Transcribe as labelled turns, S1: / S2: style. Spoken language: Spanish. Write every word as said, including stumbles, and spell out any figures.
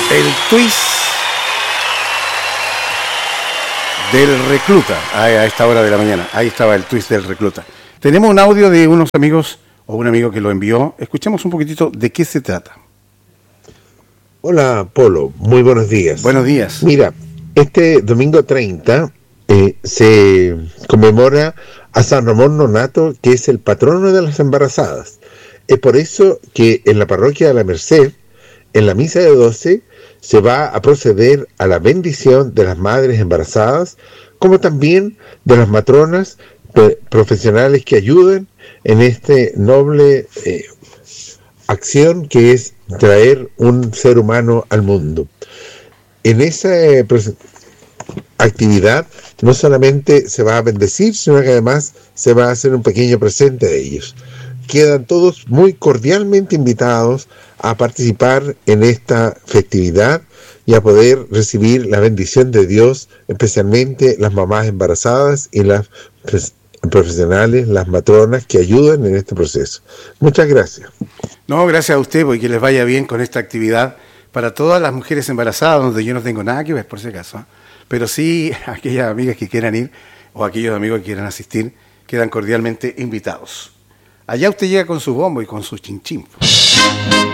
S1: El twist del recluta a esta hora de la mañana. Ahí estaba el twist del recluta. Tenemos un audio de unos amigos o un amigo que lo envió. Escuchemos un poquitito de qué se trata.
S2: Hola, Polo. Muy buenos días.
S1: Buenos días.
S2: Mira, este domingo treinta eh, se conmemora a San Ramón Nonato, que es el patrono de las embarazadas. Es por eso que en la parroquia de la Merced, en la misa de doce, se va a proceder a la bendición de las madres embarazadas, como también de las matronas profesionales que ayudan en este noble eh, acción que es traer un ser humano al mundo. En esa eh, actividad no solamente se va a bendecir, sino que además se va a hacer un pequeño presente de ellos. Quedan todos muy cordialmente invitados a participar en esta festividad y a poder recibir la bendición de Dios, especialmente las mamás embarazadas y las profesionales, las matronas que ayudan en este proceso. Muchas gracias.
S1: No, gracias a usted, porque que les vaya bien con esta actividad para todas las mujeres embarazadas, donde yo no tengo nada que ver, por si acaso, ¿eh? Pero sí aquellas amigas que quieran ir o aquellos amigos que quieran asistir, quedan cordialmente invitados. Allá usted llega con su bombo y con su chinchín.